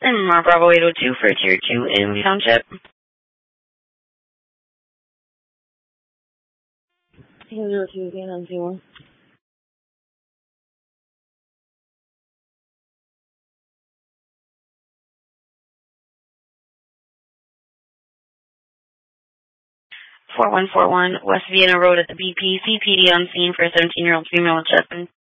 And Bravo 802 for Tier 2 in Township. 802, again on 2-1. 4141 West Vienna Road at the BP. CPD on scene for a 17-year-old female with chest